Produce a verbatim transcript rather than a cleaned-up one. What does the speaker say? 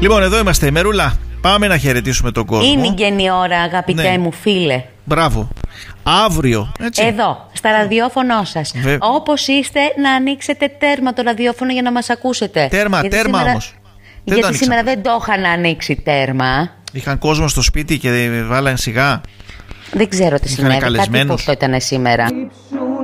Λοιπόν, εδώ είμαστε, η Μερούλα. Πάμε να χαιρετήσουμε τον κόσμο. Είναι η ώρα, αγαπητέ ναι. μου φίλε. Μπράβο. Αύριο, έτσι. Εδώ, στα ραδιόφωνο σας. Βε... Όπως είστε, να ανοίξετε τέρμα το ραδιόφωνο για να μας ακούσετε. Τέρμα, γιατί τέρμα σήμερα... όμως. Γιατί δεν σήμερα δεν το είχαν ανοίξει τέρμα. Είχαν κόσμο στο σπίτι και βάλαν σιγά. Δεν ξέρω τι σημαίνει. Κάτι που αυτό ήταν σήμερα.